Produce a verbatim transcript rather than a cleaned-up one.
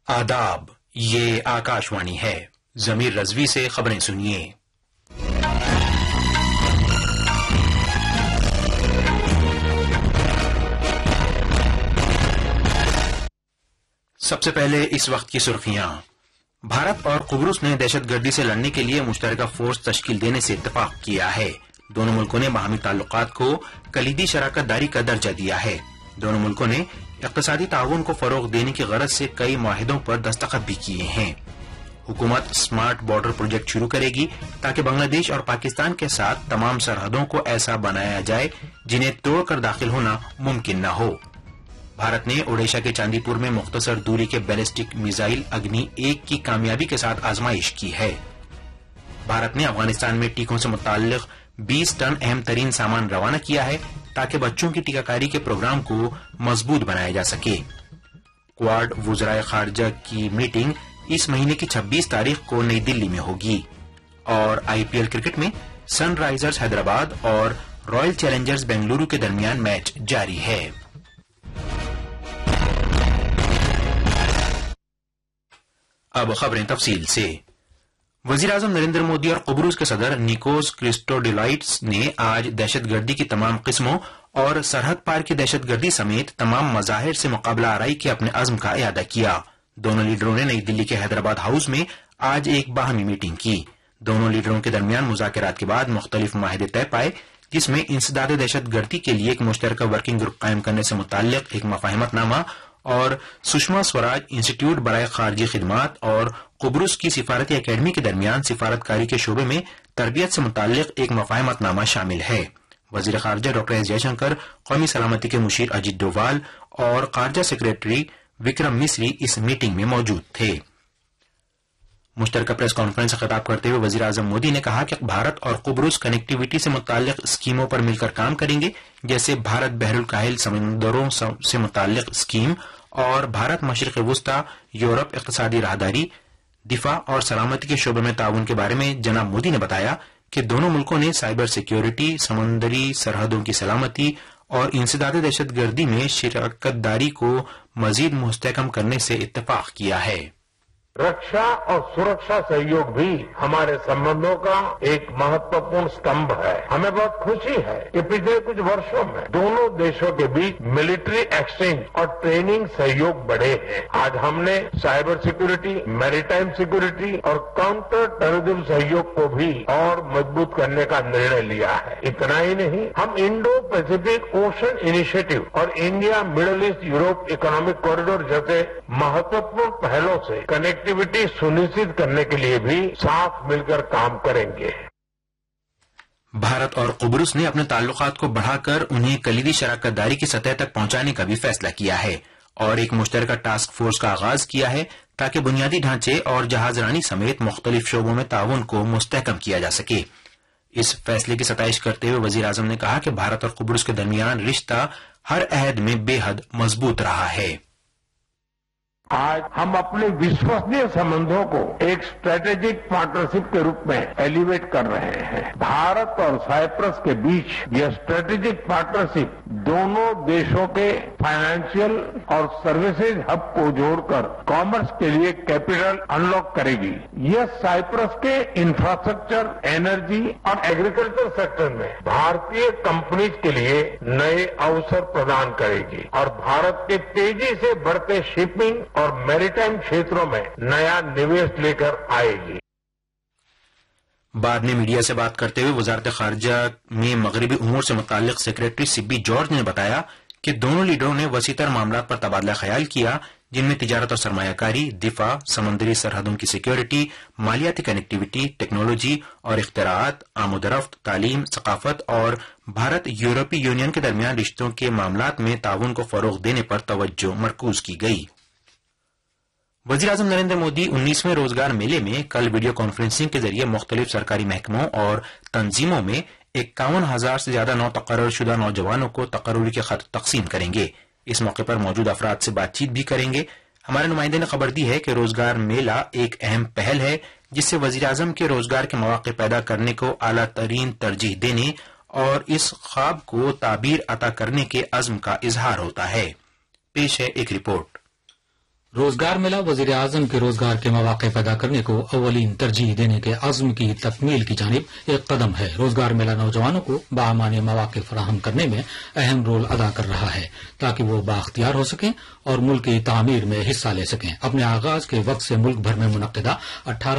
آداب، یہ آکاشوانی ہے۔ ضمیر رضوی سے خبریں سنیے۔ سب سے پہلے اس وقت کی سرخیاں۔ بھارت اور قبرص نے دہشت گردی سے لڑنے کے لیے مشترکہ فورس تشکیل دینے سے اتفاق کیا ہے۔ دونوں ملکوں نے باہمی تعلقات کو کلیدی شراکت داری کا درجہ دیا ہے۔ دونوں ملکوں نے اقتصادی تعاون کو فروغ دینے کی غرض سے کئی معاہدوں پر دستخط بھی کیے ہیں۔ حکومت اسمارٹ بارڈر پروجیکٹ شروع کرے گی تاکہ بنگلہ دیش اور پاکستان کے ساتھ تمام سرحدوں کو ایسا بنایا جائے جنہیں توڑ کر داخل ہونا ممکن نہ ہو۔ بھارت نے اوڈیشہ کے چاندی پور میں مختصر دوری کے بیلسٹک میزائل اگنی ایک کی کامیابی کے ساتھ آزمائش کی ہے۔ بھارت نے افغانستان میں ٹیکوں سے متعلق بیس ٹن اہم ترین سامان روانہ کیا ہے تاکہ بچوں کی ٹیکہ کاری کے پروگرام کو مضبوط بنایا جا سکے۔ کوارڈ وزرائے خارجہ کی میٹنگ اس مہینے کی چھبیس تاریخ کو نئی دلی میں ہوگی۔ اور آئی پی ایل کرکٹ میں سن رائزرز حیدرآباد اور رائل چیلنجرز بنگلورو کے درمیان میچ جاری ہے۔ اب خبریں تفصیل سے۔ وزیر اعظم نریندر مودی اور قبرص کے صدر نیکوس کرسٹوڈیلائٹس نے آج دہشت گردی کی تمام قسموں اور سرحد پار کی دہشت گردی سمیت تمام مظاہر سے مقابلہ آرائی کے اپنے عزم کا اعادہ کیا۔ دونوں لیڈروں نے نئی دلی کے حیدرآباد ہاؤس میں آج ایک باہمی میٹنگ کی۔ دونوں لیڈروں کے درمیان مذاکرات کے بعد مختلف معاہدے طے پائے جس میں انسداد دہشت گردی کے لیے ایک مشترکہ ورکنگ گروپ قائم کرنے سے متعلق ایک مفاہمت نامہ اور سشما سوراج انسٹیٹیوٹ برائے خارجی خدمات اور قبرص کی سفارتی اکیڈمی کے درمیان سفارت کاری کے شعبے میں تربیت سے متعلق ایک مفاہمت نامہ شامل ہے۔ وزیر خارجہ ڈاکٹر ایس جے شنکر، قومی سلامتی کے مشیر اجیت ڈوبھال اور خارجہ سیکریٹری وکرم مسری اس میٹنگ میں موجود تھے۔ مشترکہ پریس کانفرنس سے خطاب کرتے ہوئے وزیر اعظم مودی نے کہا کہ بھارت اور قبرص کنیکٹیویٹی سے متعلق اسکیموں پر مل کر کام کریں گے، جیسے بھارت بحر الکاہل سمندروں سے متعلق اسکیم اور بھارت مشرق وسطی یورپ اقتصادی راہداری۔ دفاع اور سلامتی کے شعبے میں تعاون کے بارے میں جناب مودی نے بتایا کہ دونوں ملکوں نے سائبر سیکیورٹی، سمندری سرحدوں کی سلامتی اور انسداد دہشت گردی میں شراکت داری کو مزید مستحکم کرنے سے اتفاق کیا ہے۔ رکشا اور سرکشا سہیوگ بھی ہمارے سمبندوں کا ایک مہتوپورن ستمبھ ہے۔ ہمیں بہت خوشی ہے کہ پچھلے کچھ برسوں میں دونوں دیشوں کے بیچ ملٹری ایکسچینج اور ٹریننگ سہیوگ بڑھے ہیں۔ آج ہم نے سائبر سیکورٹی، میریٹائم سیکورٹی اور کاؤنٹر ٹیررزم سہیوگ کو بھی اور مضبوط کرنے کا نرنے لیا ہے۔ اتنا ہی نہیں، ہم انڈو پیسفک اوشن انیشیٹو اور India middle asset Europe economic corridor جیسے مہتوپورن پہلوں سے کنیکٹ ایکٹیویٹی سنشچت کرنے کے لیے بھی ساتھ مل کر کام کریں گے۔ بھارت اور قبرص نے اپنے تعلقات کو بڑھا کر انہیں کلیدی شراکت داری کی سطح تک پہنچانے کا بھی فیصلہ کیا ہے اور ایک مشترکہ ٹاسک فورس کا آغاز کیا ہے تاکہ بنیادی ڈھانچے اور جہاز رانی سمیت مختلف شعبوں میں تعاون کو مستحکم کیا جا سکے۔ اس فیصلے کی ستائش کرتے ہوئے وزیر اعظم نے کہا کہ بھارت اور قبرص کے درمیان رشتہ ہر عہد میں بے حد مضبوط رہا ہے۔ آج ہم اپنے وشوسنیہ سمبندوں کو ایک اسٹریٹجک پارٹنرشپ کے روپ میں ایلیویٹ کر رہے ہیں۔ بھارت اور سائپرس کے بیچ یہ اسٹریٹجک پارٹنرشپ دونوں دیشوں کے فائنینشیل اور سروسز ہب کو جوڑ کر کامرس کے لیے کیپٹل انلاک کرے گی۔ یہ سائپرس کے انفراسٹرکچر، انرجی اور ایگریکلچر سیکٹر میں بھارتی کمپنیز کے لیے نئے اوسر پردان کرے گی اور بھارت کے تیزی سے بڑھتے شپنگ اور میریٹائم چھیتروں میں نیا نویش لے کر آئے گی۔ بعد میں میڈیا سے بات کرتے ہوئے وزارت خارجہ میں مغربی امور سے متعلق سیکریٹری سبی جارج نے بتایا کہ دونوں لیڈروں نے وسیع تر معاملات پر تبادلہ خیال کیا، جن میں تجارت اور سرمایہ کاری، دفاع، سمندری سرحدوں کی سیکیورٹی، مالیاتی کنیکٹیویٹی، ٹیکنالوجی اور اختراعات، آمد و رفت، تعلیم، ثقافت اور بھارت یورپی یونین کے درمیان رشتوں کے معاملات میں تعاون کو فروغ دینے پر توجہ مرکوز کی گئی۔ وزیر اعظم نریندر مودی انیسویں روزگار میلے میں کل ویڈیو کانفرنسنگ کے ذریعے مختلف سرکاری محکموں اور تنظیموں میں اکاون ہزار سے زیادہ نو تقرر شدہ نوجوانوں کو تقرری کے خط تقسیم کریں گے۔ اس موقع پر موجود افراد سے بات چیت بھی کریں گے۔ ہمارے نمائندے نے خبر دی ہے کہ روزگار میلہ ایک اہم پہل ہے جس سے وزیر اعظم کے روزگار کے مواقع پیدا کرنے کو اعلیٰ ترین ترجیح دینے اور اس خواب کو تعبیر عطا کرنے کے عزم کا اظہار ہوتا ہے۔ پیش ہے ایک رپورٹ۔ روزگار میلہ وزیر اعظم کے روزگار کے مواقع پیدا کرنے کو اولین ترجیح دینے کے عزم کی تکمیل کی جانب ایک قدم ہے۔ روزگار میلہ نوجوانوں کو باامانے مواقع فراہم کرنے میں اہم رول ادا کر رہا ہے تاکہ وہ بااختیار ہو سکیں اور ملک کی تعمیر میں حصہ لے سکیں۔ اپنے آغاز کے وقت سے ملک بھر میں منعقدہ اٹھارہ